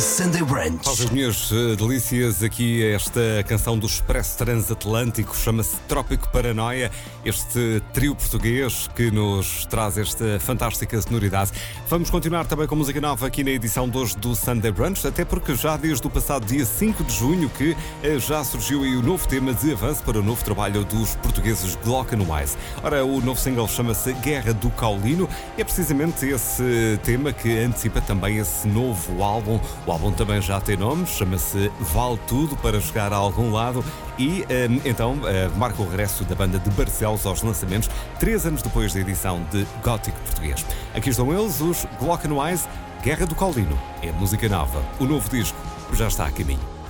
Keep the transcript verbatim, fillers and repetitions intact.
Sunday Brunch. Faz as minhas uh, delícias aqui esta canção do Expresso Transatlântico, chama-se Trópico Paranoia, este trio português que nos traz esta fantástica sonoridade. Vamos continuar também com música nova aqui na edição de hoje do Sunday Brunch, até porque já desde o passado dia cinco de junho que uh, já surgiu aí o novo tema de avanço para o novo trabalho dos portugueses Glockenwise. Ora, o novo single chama-se Guerra do Caulino e é precisamente esse tema que antecipa também esse novo álbum. O álbum também já tem nome, chama-se Vale Tudo para Chegar a Algum Lado e então marca o regresso da banda de Barcelos aos lançamentos, três anos depois da edição de Gótico Português. Aqui estão eles, os Glockenwise, Guerra do Caulino. É música nova. O novo disco já está a caminho.